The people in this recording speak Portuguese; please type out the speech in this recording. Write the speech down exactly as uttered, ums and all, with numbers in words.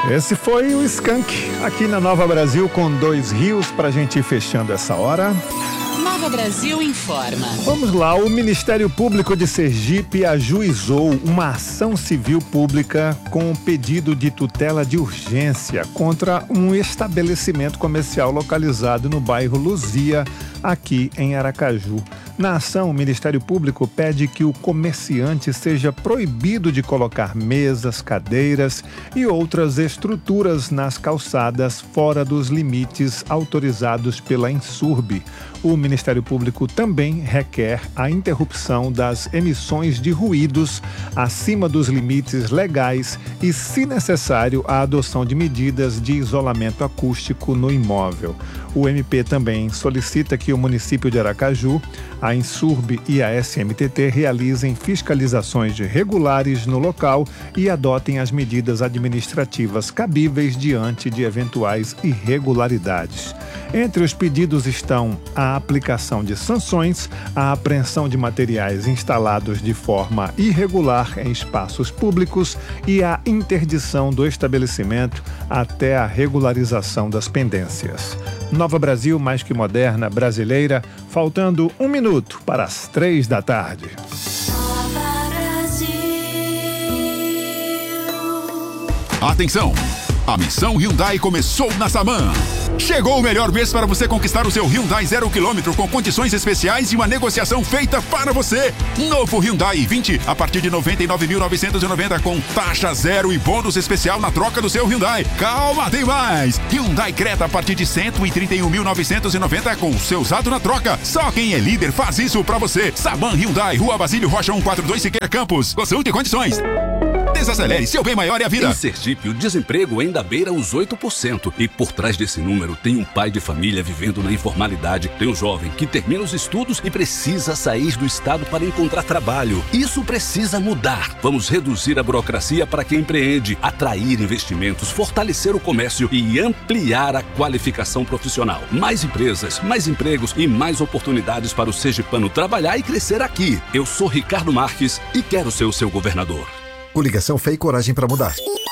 Esse foi o Skank, aqui na Nova Brasil, com dois rios pra gente ir fechando essa hora. Nova Brasil informa. Vamos lá, o Ministério Público de Sergipe ajuizou uma ação civil pública com pedido de tutela de urgência contra um estabelecimento comercial localizado no bairro Luzia, aqui em Aracaju. Na ação, o Ministério Público pede que o comerciante seja proibido de colocar mesas, cadeiras e outras estruturas nas calçadas fora dos limites autorizados pela Insurb. O Ministério Público também requer a interrupção das emissões de ruídos acima dos limites legais e, se necessário, a adoção de medidas de isolamento acústico no imóvel. O M P também solicita que o município de Aracaju, a Insurb e a S M T T realizem fiscalizações regulares no local e adotem as medidas administrativas cabíveis diante de eventuais irregularidades. Entre os pedidos estão a aplicação de sanções, a apreensão de materiais instalados de forma irregular em espaços públicos e a interdição do estabelecimento até a regularização das pendências. Nova Brasil, mais que moderna, brasileira, faltando um minuto para as três da tarde. Atenção! A missão Hyundai começou na Samã. Chegou o melhor mês para você conquistar o seu Hyundai zero quilômetro com condições especiais e uma negociação feita para você. Novo Hyundai i vinte a partir de noventa e nove mil novecentos e noventa com taxa zero e bônus especial na troca do seu Hyundai. Calma, tem mais! Hyundai Creta a partir de cento e trinta e um mil novecentos e noventa com o seu usado na troca. Só quem é líder faz isso para você. Samã Hyundai, Rua Basílio Rocha cento e quarenta e dois, Siqueira Campos. Consulte condições. Desacelere, seu bem maior é a vida. Em Sergipe, o desemprego ainda beira os oito por cento. E por trás desse número tem um pai de família vivendo na informalidade. Tem um jovem que termina os estudos e precisa sair do estado para encontrar trabalho. Isso precisa mudar. Vamos reduzir a burocracia para quem empreende, atrair investimentos, fortalecer o comércio e ampliar a qualificação profissional. Mais empresas, mais empregos e mais oportunidades para o sergipano trabalhar e crescer aqui. Eu sou Ricardo Marques e quero ser o seu governador. Coligação Fé e Coragem para Mudar.